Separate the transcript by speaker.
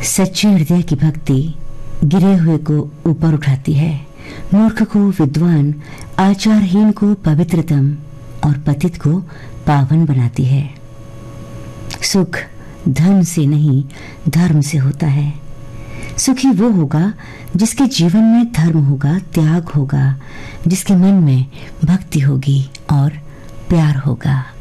Speaker 1: सच्चे हृदय की भक्ति गिरे हुए को ऊपर उठाती है, मूर्ख को विद्वान, आचारहीन को पवित्रतम और पतित को पावन बनाती है। सुख धन से नहीं, धर्म से होता है। सुखी वो होगा जिसके जीवन में धर्म होगा, त्याग होगा, जिसके मन में भक्ति होगी और प्यार होगा।